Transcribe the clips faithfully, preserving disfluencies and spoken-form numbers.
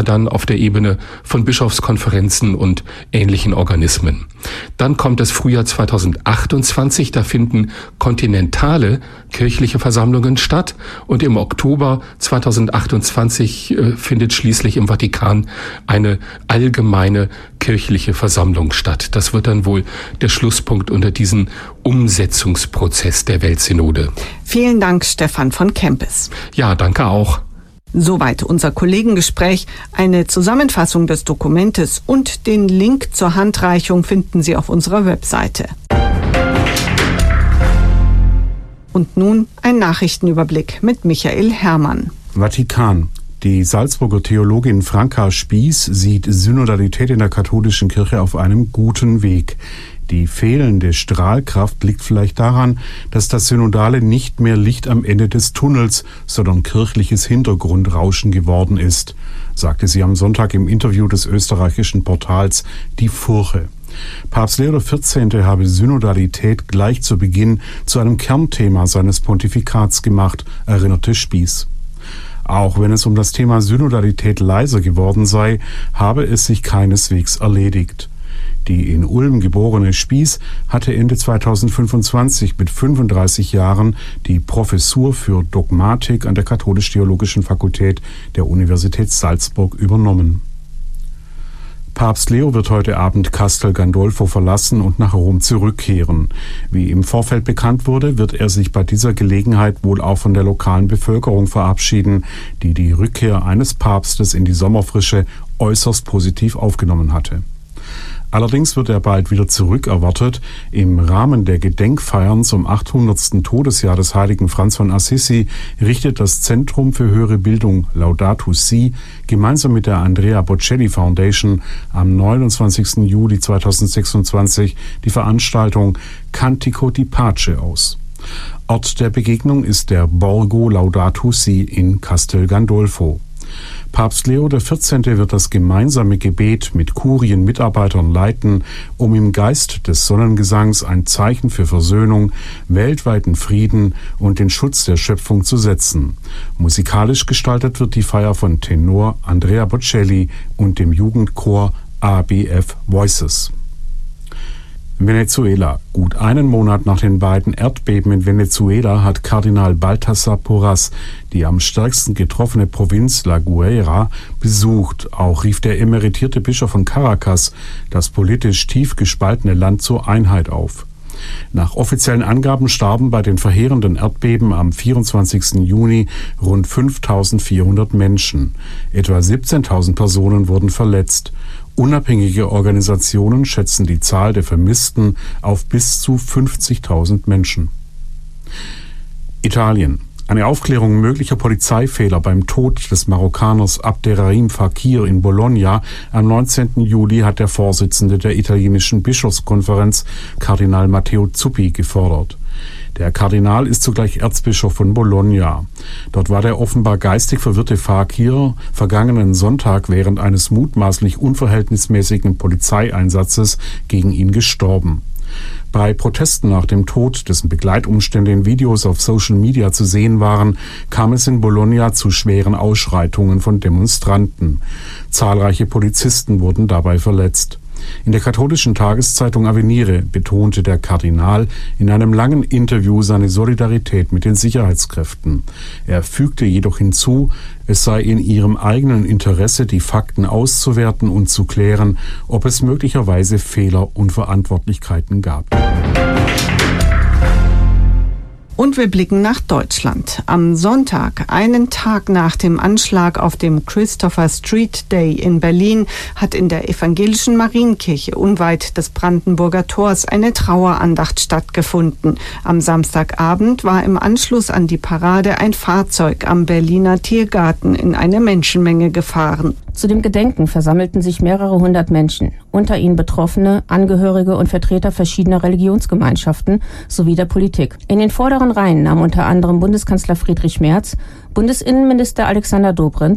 dann auf der Ebene von Bischofskonferenzen und ähnlichen Organismen. Dann kommt das Frühjahr zweitausendachtundzwanzig, da finden kontinentale kirchliche Versammlungen statt und im Oktober zweitausendachtundzwanzig äh, findet schließlich im Vatikan eine allgemeine kirchliche Versammlung statt. Das wird dann wohl der Schlusspunkt unter diesen Umsetzungsprozess der Weltsynode. Vielen Dank, Stefan von Kempis. Ja, danke auch. Soweit unser Kollegengespräch. Eine Zusammenfassung des Dokumentes und den Link zur Handreichung finden Sie auf unserer Webseite. Und nun ein Nachrichtenüberblick mit Michael Herrmann. Vatikan. Die Salzburger Theologin Franka Spieß sieht Synodalität in der katholischen Kirche auf einem guten Weg. Die fehlende Strahlkraft liegt vielleicht daran, dass das Synodale nicht mehr Licht am Ende des Tunnels, sondern kirchliches Hintergrundrauschen geworden ist, sagte sie am Sonntag im Interview des österreichischen Portals Die Furche. Papst Leo der vierzehnte habe Synodalität gleich zu Beginn zu einem Kernthema seines Pontifikats gemacht, erinnerte Spieß. Auch wenn es um das Thema Synodalität leiser geworden sei, habe es sich keineswegs erledigt. Die in Ulm geborene Spieß hatte Ende zweitausendfünfundzwanzig mit fünfunddreißig Jahren die Professur für Dogmatik an der Katholisch-Theologischen Fakultät der Universität Salzburg übernommen. Papst Leo wird heute Abend Castel Gandolfo verlassen und nach Rom zurückkehren. Wie im Vorfeld bekannt wurde, wird er sich bei dieser Gelegenheit wohl auch von der lokalen Bevölkerung verabschieden, die die Rückkehr eines Papstes in die Sommerfrische äußerst positiv aufgenommen hatte. Allerdings wird er bald wieder zurückerwartet. Im Rahmen der Gedenkfeiern zum achthundertsten Todesjahr des heiligen Franz von Assisi richtet das Zentrum für höhere Bildung Laudato Si gemeinsam mit der Andrea Bocelli Foundation am neunundzwanzigsten Juli zweitausendsechsundzwanzig die Veranstaltung Cantico di Pace aus. Ort der Begegnung ist der Borgo Laudato Si in Castel Gandolfo. Papst Leo der vierzehnte wird das gemeinsame Gebet mit Kurienmitarbeitern leiten, um im Geist des Sonnengesangs ein Zeichen für Versöhnung, weltweiten Frieden und den Schutz der Schöpfung zu setzen. Musikalisch gestaltet wird die Feier von Tenor Andrea Bocelli und dem Jugendchor A B F Voices. Venezuela. Gut einen Monat nach den beiden Erdbeben in Venezuela hat Kardinal Baltasar Porras die am stärksten getroffene Provinz La Guaira besucht. Auch rief der emeritierte Bischof von Caracas das politisch tief gespaltene Land zur Einheit auf. Nach offiziellen Angaben starben bei den verheerenden Erdbeben am vierundzwanzigsten Juni rund fünftausendvierhundert Menschen. Etwa siebzehntausend Personen wurden verletzt. Unabhängige Organisationen schätzen die Zahl der Vermissten auf bis zu fünfzigtausend Menschen. Italien. Eine Aufklärung möglicher Polizeifehler beim Tod des Marokkaners Abderrahim Fakir in Bologna am neunzehnten Juli hat der Vorsitzende der italienischen Bischofskonferenz, Kardinal Matteo Zuppi, gefordert. Der Kardinal ist zugleich Erzbischof von Bologna. Dort war der offenbar geistig verwirrte Fakir vergangenen Sonntag während eines mutmaßlich unverhältnismäßigen Polizeieinsatzes gegen ihn gestorben. Bei Protesten nach dem Tod, dessen Begleitumstände in Videos auf Social Media zu sehen waren, kam es in Bologna zu schweren Ausschreitungen von Demonstranten. Zahlreiche Polizisten wurden dabei verletzt. In der katholischen Tageszeitung Avvenire betonte der Kardinal in einem langen Interview seine Solidarität mit den Sicherheitskräften. Er fügte jedoch hinzu, es sei in ihrem eigenen Interesse, die Fakten auszuwerten und zu klären, ob es möglicherweise Fehler und Verantwortlichkeiten gab. Und wir blicken nach Deutschland. Am Sonntag, einen Tag nach dem Anschlag auf dem Christopher Street Day in Berlin, hat in der evangelischen Marienkirche unweit des Brandenburger Tors eine Trauerandacht stattgefunden. Am Samstagabend war im Anschluss an die Parade ein Fahrzeug am Berliner Tiergarten in eine Menschenmenge gefahren. Zu dem Gedenken versammelten sich mehrere hundert Menschen, unter ihnen Betroffene, Angehörige und Vertreter verschiedener Religionsgemeinschaften sowie der Politik. In den vorderen Reihen nahmen unter anderem Bundeskanzler Friedrich Merz, Bundesinnenminister Alexander Dobrindt,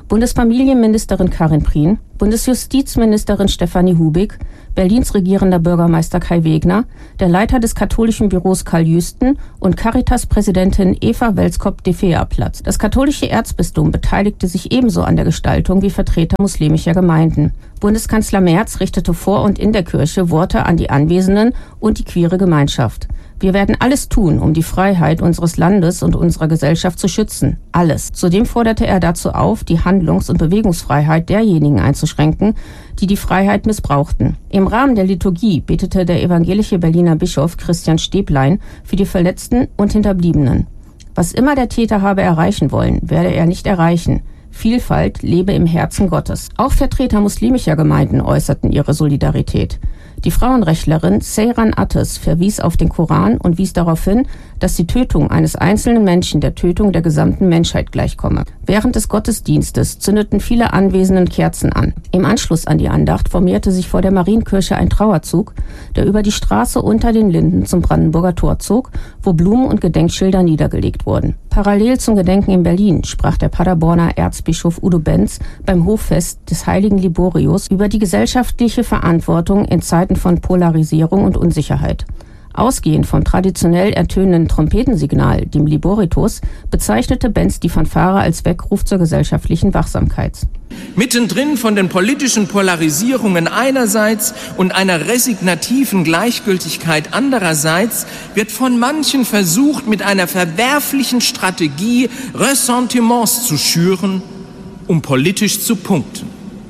Bundesfamilienministerin Karin Prien, Bundesjustizministerin Stefanie Hubig, Berlins regierender Bürgermeister Kai Wegner, der Leiter des katholischen Büros Karl Jüsten und Caritas-Präsidentin Eva Welskop-de Feerplatz. Das katholische Erzbistum beteiligte sich ebenso an der Gestaltung wie Vertreter muslimischer Gemeinden. Bundeskanzler Merz richtete vor und in der Kirche Worte an die Anwesenden und die queere Gemeinschaft. Wir werden alles tun, um die Freiheit unseres Landes und unserer Gesellschaft zu schützen. Alles. Zudem forderte er dazu auf, die Handlungs- und Bewegungsfreiheit derjenigen einzuschränken, die die Freiheit missbrauchten. Im Rahmen der Liturgie betete der evangelische Berliner Bischof Christian Stäblein für die Verletzten und Hinterbliebenen. Was immer der Täter habe erreichen wollen, werde er nicht erreichen. Vielfalt lebe im Herzen Gottes. Auch Vertreter muslimischer Gemeinden äußerten ihre Solidarität. Die Frauenrechtlerin Seyran Attes verwies auf den Koran und wies darauf hin, dass die Tötung eines einzelnen Menschen der Tötung der gesamten Menschheit gleichkomme. Während des Gottesdienstes zündeten viele Anwesenden Kerzen an. Im Anschluss an die Andacht formierte sich vor der Marienkirche ein Trauerzug, der über die Straße unter den Linden zum Brandenburger Tor zog, wo Blumen und Gedenkschilder niedergelegt wurden. Parallel zum Gedenken in Berlin sprach der Paderborner Erzbischof Udo Benz beim Hoffest des heiligen Liborius über die gesellschaftliche Verantwortung in Zeiten von Polarisierung und Unsicherheit. Ausgehend vom traditionell ertönenden Trompetensignal, dem Liboritus, bezeichnete Benz die Fanfare als Weckruf zur gesellschaftlichen Wachsamkeit. Mittendrin von den politischen Polarisierungen einerseits und einer resignativen Gleichgültigkeit andererseits wird von manchen versucht, mit einer verwerflichen Strategie Ressentiments zu schüren, um politisch zu punkten.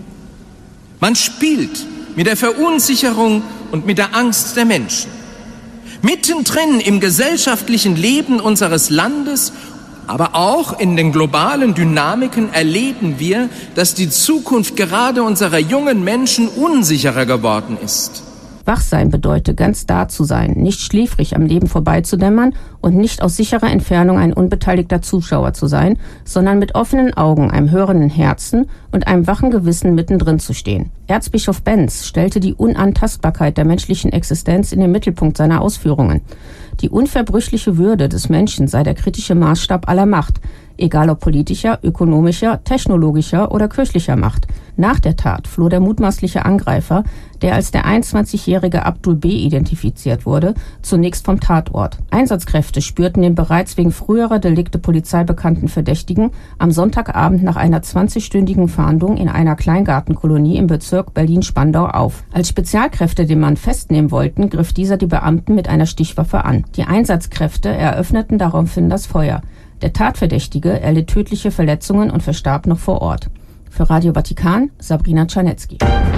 Man spielt mit der Verunsicherung und mit der Angst der Menschen. Mittendrin im gesellschaftlichen Leben unseres Landes, aber auch in den globalen Dynamiken erleben wir, dass die Zukunft gerade unserer jungen Menschen unsicherer geworden ist. Wach sein bedeutet, ganz da zu sein, nicht schläfrig am Leben vorbeizudämmern und nicht aus sicherer Entfernung ein unbeteiligter Zuschauer zu sein, sondern mit offenen Augen, einem hörenden Herzen und einem wachen Gewissen mittendrin zu stehen. Erzbischof Benz stellte die Unantastbarkeit der menschlichen Existenz in den Mittelpunkt seiner Ausführungen. Die unverbrüchliche Würde des Menschen sei der kritische Maßstab aller Macht, egal ob politischer, ökonomischer, technologischer oder kirchlicher Macht. Nach der Tat floh der mutmaßliche Angreifer, der als der einundzwanzigjährige Abdul B. identifiziert wurde, zunächst vom Tatort. Einsatzkräfte spürten den bereits wegen früherer Delikte polizeibekannten Verdächtigen am Sonntagabend nach einer zwanzigstündigen Fahndung in einer Kleingartenkolonie im Bezirk Berlin-Spandau auf. Als Spezialkräfte den Mann festnehmen wollten, griff dieser die Beamten mit einer Stichwaffe an. Die Einsatzkräfte eröffneten daraufhin das Feuer. Der Tatverdächtige erlitt tödliche Verletzungen und verstarb noch vor Ort. Für Radio Vatikan, Sabrina Czarnecki.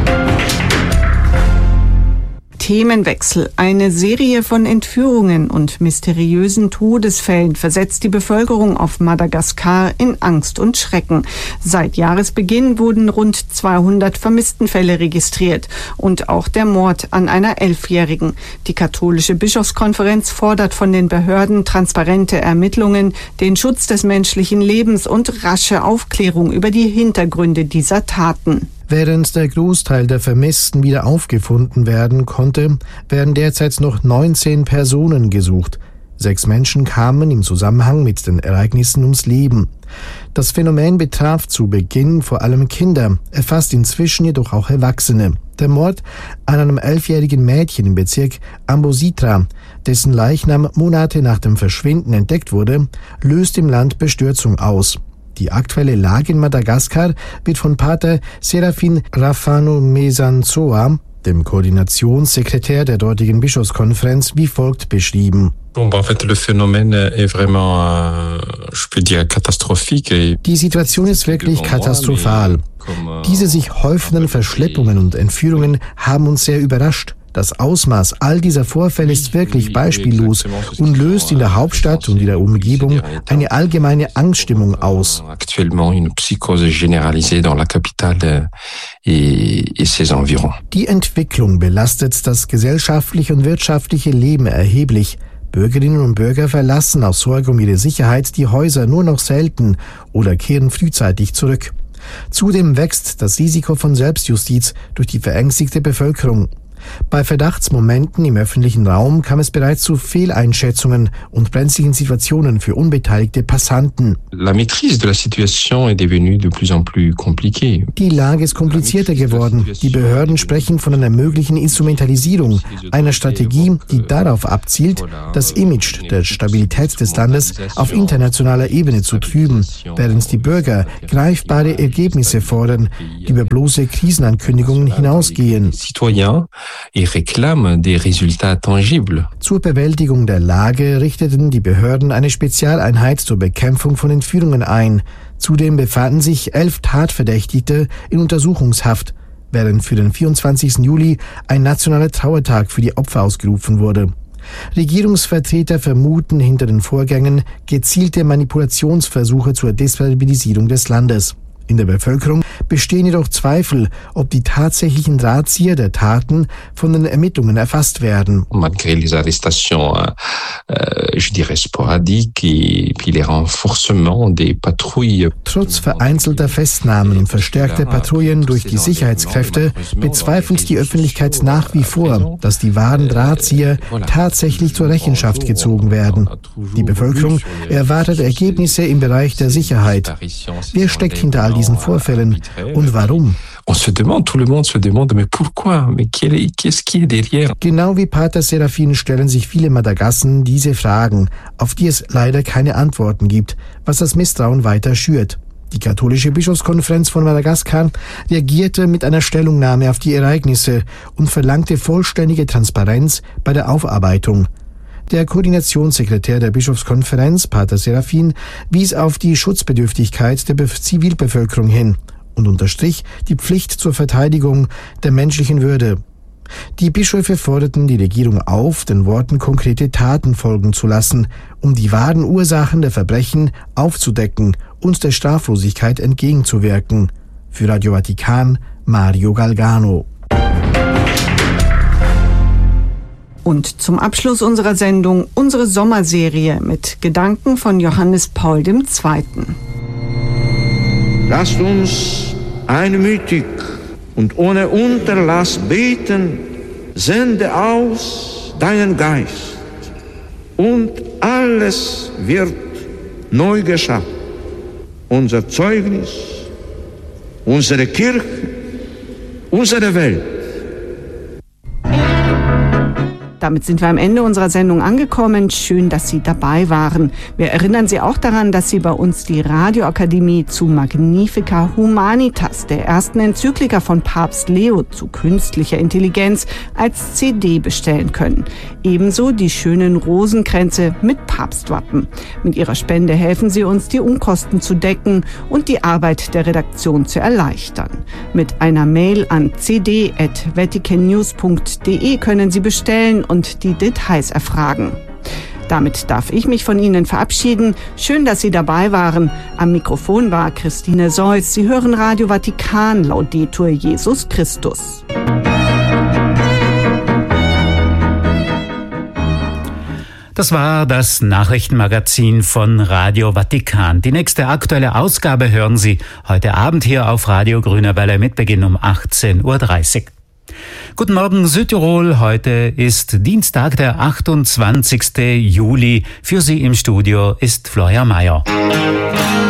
Themenwechsel. Eine Serie von Entführungen und mysteriösen Todesfällen versetzt die Bevölkerung auf Madagaskar in Angst und Schrecken. Seit Jahresbeginn wurden rund zweihundert Vermisstenfälle registriert und auch der Mord an einer Elfjährigen. Die katholische Bischofskonferenz fordert von den Behörden transparente Ermittlungen, den Schutz des menschlichen Lebens und rasche Aufklärung über die Hintergründe dieser Taten. Während der Großteil der Vermissten wieder aufgefunden werden konnte, werden derzeit noch neunzehn Personen gesucht. Sechs Menschen kamen im Zusammenhang mit den Ereignissen ums Leben. Das Phänomen betraf zu Beginn vor allem Kinder, erfasst inzwischen jedoch auch Erwachsene. Der Mord an einem elfjährigen Mädchen im Bezirk Ambositra, dessen Leichnam Monate nach dem Verschwinden entdeckt wurde, löst im Land Bestürzung aus. Die aktuelle Lage in Madagaskar wird von Pater Serafin Rafano-Mesanzoa, dem Koordinationssekretär der dortigen Bischofskonferenz, wie folgt beschrieben. Die Situation ist wirklich katastrophal. Diese sich häufenden Verschleppungen und Entführungen haben uns sehr überrascht. Das Ausmaß all dieser Vorfälle ist wirklich beispiellos und löst in der Hauptstadt und in der Umgebung eine allgemeine Angststimmung aus. Die Entwicklung belastet das gesellschaftliche und wirtschaftliche Leben erheblich. Bürgerinnen und Bürger verlassen aus Sorge um ihre Sicherheit die Häuser nur noch selten oder kehren frühzeitig zurück. Zudem wächst das Risiko von Selbstjustiz durch die verängstigte Bevölkerung. Bei Verdachtsmomenten im öffentlichen Raum kam es bereits zu Fehleinschätzungen und brenzligen Situationen für unbeteiligte Passanten. La maîtrise de la situation est devenue de plus en plus compliquée. Die Lage ist komplizierter geworden. Die Behörden sprechen von einer möglichen Instrumentalisierung, einer Strategie, die darauf abzielt, das Image der Stabilität des Landes auf internationaler Ebene zu trüben, während die Bürger greifbare Ergebnisse fordern, die über bloße Krisenankündigungen hinausgehen. Et réclament des résultats tangibles. Zur Bewältigung der Lage richteten die Behörden eine Spezialeinheit zur Bekämpfung von Entführungen ein. Zudem befanden sich elf Tatverdächtige in Untersuchungshaft, während für den vierundzwanzigsten Juli ein nationaler Trauertag für die Opfer ausgerufen wurde. Regierungsvertreter vermuten hinter den Vorgängen gezielte Manipulationsversuche zur Destabilisierung des Landes. In der Bevölkerung bestehen jedoch Zweifel, ob die tatsächlichen Drahtzieher der Taten von den Ermittlungen erfasst werden. Malgré les arrestations, euh, je dirais sporadiques et puis les renforcements des patrouilles. Trotz vereinzelter Festnahmen und verstärkter Patrouillen durch die Sicherheitskräfte bezweifelt die Öffentlichkeit nach wie vor, dass die wahren Drahtzieher tatsächlich zur Rechenschaft gezogen werden. Die Bevölkerung erwartet Ergebnisse im Bereich der Sicherheit. Wer steckt hinter all diesen Vorfällen und warum? On se demande, tout le monde se demande, mais pourquoi? Mais qu'est-ce qui est derrière? Genau wie Pater Serafin stellen sich viele Madagassen diese Fragen, auf die es leider keine Antworten gibt, was das Misstrauen weiter schürt. Die katholische Bischofskonferenz von Madagaskar reagierte mit einer Stellungnahme auf die Ereignisse und verlangte vollständige Transparenz bei der Aufarbeitung. Der Koordinationssekretär der Bischofskonferenz, Pater Serafin, wies auf die Schutzbedürftigkeit der Be- Zivilbevölkerung hin und unterstrich die Pflicht zur Verteidigung der menschlichen Würde. Die Bischöfe forderten die Regierung auf, den Worten konkrete Taten folgen zu lassen, um die wahren Ursachen der Verbrechen aufzudecken und der Straflosigkeit entgegenzuwirken. Für Radio Vatikan, Mario Galgano. Und zum Abschluss unserer Sendung unsere Sommerserie mit Gedanken von Johannes Paul der Zweite. Lasst uns einmütig und ohne Unterlass beten, sende aus deinen Geist und alles wird neu geschaffen. Unser Zeugnis, unsere Kirche, unsere Welt. Damit sind wir am Ende unserer Sendung angekommen. Schön, dass Sie dabei waren. Wir erinnern Sie auch daran, dass Sie bei uns die Radioakademie zu Magnifica Humanitas, der ersten Enzyklika von Papst Leo zu künstlicher Intelligenz, als C D bestellen können. Ebenso die schönen Rosenkränze mit Papstwappen. Mit Ihrer Spende helfen Sie uns, die Unkosten zu decken und die Arbeit der Redaktion zu erleichtern. Mit einer Mail an c d at vatican news punkt d e können Sie bestellen und die Details erfragen. Damit darf ich mich von Ihnen verabschieden. Schön, dass Sie dabei waren. Am Mikrofon war Christine Seuss. Sie hören Radio Vatikan, Laudetur Jesus Christus. Das war das Nachrichtenmagazin von Radio Vatikan. Die nächste aktuelle Ausgabe hören Sie heute Abend hier auf Radio Grüne Welle mit Beginn um achtzehn Uhr dreißig. Guten Morgen Südtirol, heute ist Dienstag, der achtundzwanzigsten Juli. Für Sie im Studio ist Florian Mayer.